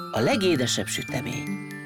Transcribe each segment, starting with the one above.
A legédesebb sütemény.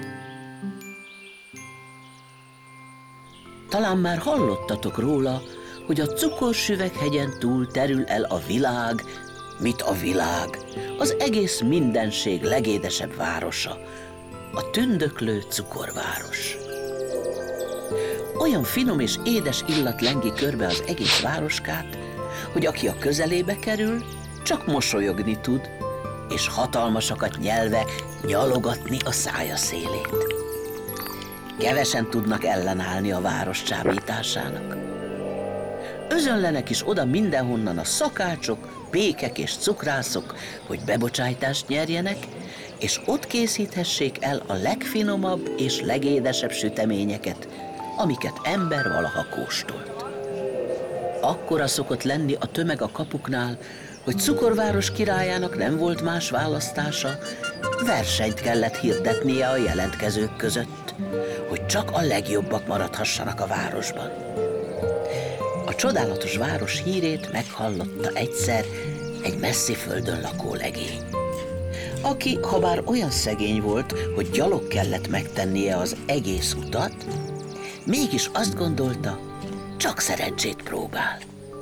Talán már hallottatok róla, hogy a Cukorsüveghegyen túl terül el a világ, mit a világ, az egész mindenség legédesebb városa, a tündöklő cukorváros. Olyan finom és édes illat lengi körbe az egész városkát, hogy aki a közelébe kerül, csak mosolyogni tud, és hatalmasakat nyelve nyalogatni a szája szélét. Kevesen tudnak ellenállni a város csábításának. Özönlenek is oda mindenhonnan a szakácsok, pékek és cukrászok, hogy bebocsájtást nyerjenek, és ott készíthessék el a legfinomabb és legédesebb süteményeket, amiket ember valaha kóstolt. Akkora szokott lenni a tömeg a kapuknál, hogy Cukorváros királyának nem volt más választása, versenyt kellett hirdetnie a jelentkezők között, hogy csak a legjobbak maradhassanak a városban. A csodálatos város hírét meghallotta egyszer egy messzi földön lakó legény, aki, habár olyan szegény volt, hogy gyalog kellett megtennie az egész utat, mégis azt gondolta, csak szerencsét próbál.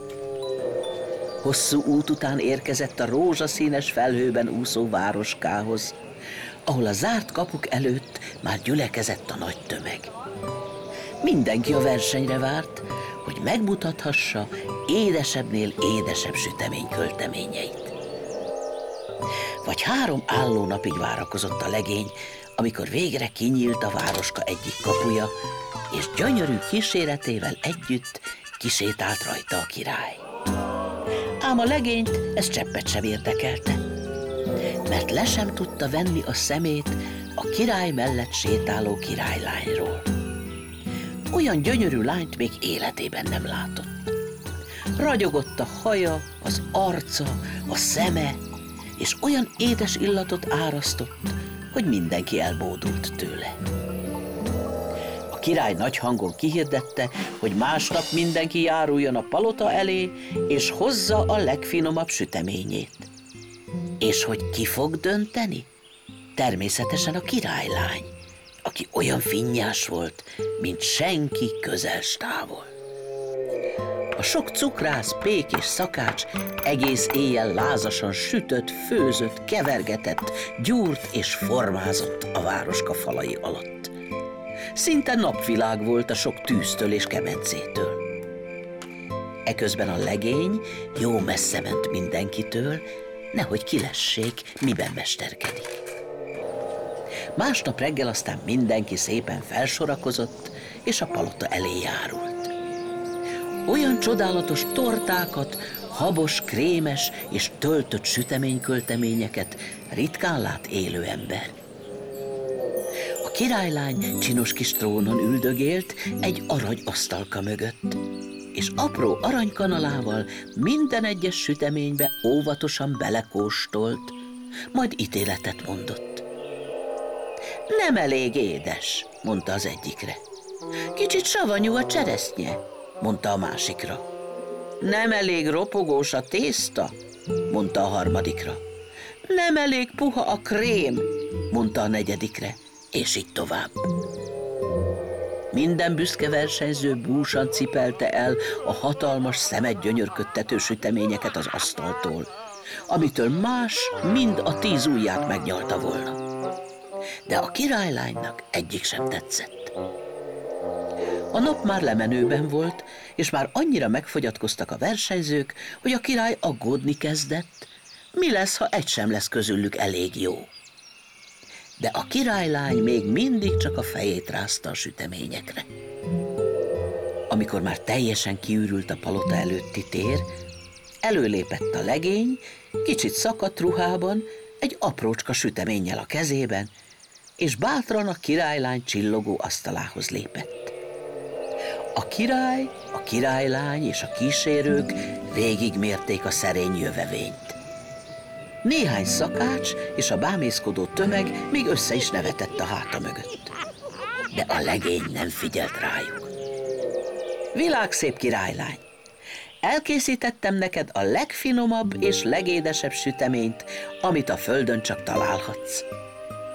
Hosszú út után érkezett a rózsaszínes felhőben úszó városkához, ahol a zárt kapuk előtt már gyülekezett a nagy tömeg. Mindenki a versenyre várt, hogy megmutathassa édesebbnél édesebb sütemény költeményeit. Vagy 3 álló napig várakozott a legény, amikor végre kinyílt a városka egyik kapuja, és gyönyörű kíséretével együtt kisétált rajta a király. Ám a legényt ez cseppet sem érdekelte, mert le sem tudta venni a szemét a király mellett sétáló királylányról. Olyan gyönyörű lányt még életében nem látott. Ragyogott a haja, az arca, a szeme, és olyan édes illatot árasztott, hogy mindenki elbódult tőle. A király nagy hangon kihirdette, hogy másnap mindenki járuljon a palota elé, és hozza a legfinomabb süteményét. És hogy ki fog dönteni? Természetesen a királylány, aki olyan finnyás volt, mint senki közel-távol. A sok cukrász, pék és szakács egész éjjel lázasan sütött, főzött, kevergetett, gyúrt és formázott a városka falai alatt. Szinte napvilág volt a sok tűztől és kemencétől. Eközben a legény jó messze ment mindenkitől, nehogy kilessék, miben mesterkedik. Másnap reggel aztán mindenki szépen felsorakozott, és a palota elé járult. Olyan csodálatos tortákat, habos, krémes és töltött süteménykölteményeket ritkán lát élő ember. A királylány csinos kis trónon üldögélt egy aranyasztalka mögött, és apró aranykanalával minden egyes süteménybe óvatosan belekóstolt, majd ítéletet mondott. Nem elég édes, mondta az egyikre. Kicsit savanyú a cseresznye, mondta a másikra. Nem elég ropogós a tészta, mondta a harmadikra. Nem elég puha a krém, mondta a negyedikre, és így tovább. Minden büszke versenyző búsan cipelte el a hatalmas szemet gyönyörködtető süteményeket az asztaltól, amitől más mind a 10 ujját megnyalta volna. De a királylánynak egyik sem tetszett. A nap már lemenőben volt, és már annyira megfogyatkoztak a versenyzők, hogy a király aggódni kezdett, mi lesz, ha egy sem lesz közülük elég jó. De a királylány még mindig csak a fejét rázta a süteményekre. Amikor már teljesen kiürült a palota előtti tér, előlépett a legény, kicsit szakadt ruhában, egy aprócska süteménnyel a kezében, és bátran a királylány csillogó asztalához lépett. A király, a királylány és a kísérők végigmérték a szerény jövevényt. Néhány szakács és a bámészkodó tömeg még össze is nevetett a háta mögött. De a legény nem figyelt rájuk. Világszép királylány, elkészítettem neked a legfinomabb és legédesebb süteményt, amit a földön csak találhatsz.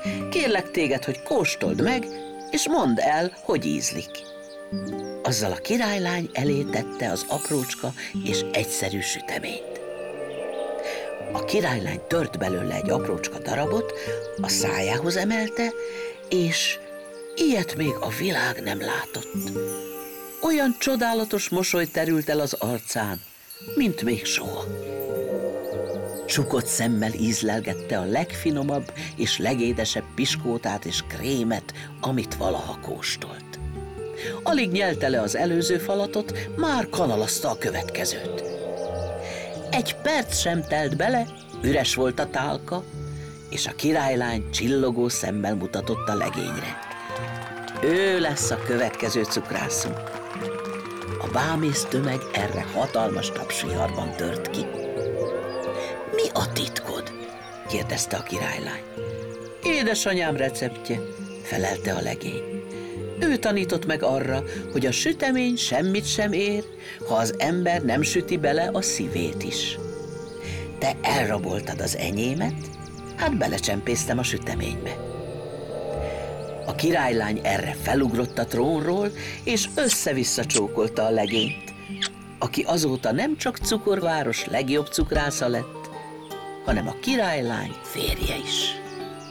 Kérlek téged, hogy kóstold meg, és mondd el, hogy ízlik. Azzal a királylány elé tette az aprócska és egyszerű süteményt. A királylány tört belőle egy aprócska darabot, a szájához emelte, és ilyet még a világ nem látott. Olyan csodálatos mosoly terült el az arcán, mint még soha. Csukott szemmel ízlelgette a legfinomabb és legédesebb piskótát és krémet, amit valaha kóstolt. Alig nyelte le az előző falatot, már kanalazta a következőt. Egy perc sem telt bele, üres volt a tálka, és a királylány csillogó szemmel mutatott a legényre. Ő lesz a következő cukrászunk. A bámész tömeg erre hatalmas tapsviharban tört ki. Mi a titkod? kérdezte a királylány. Édesanyám receptje, felelte a legény. Ő tanított meg arra, hogy a sütemény semmit sem ér, ha az ember nem süti bele a szívét is. Te elraboltad az enyémet, hát belecsempésztem a süteménybe. A királylány erre felugrott a trónról, és össze-vissza csókolta a legényt, aki azóta nem csak Cukorváros legjobb cukrásza lett, hanem a királylány férje is.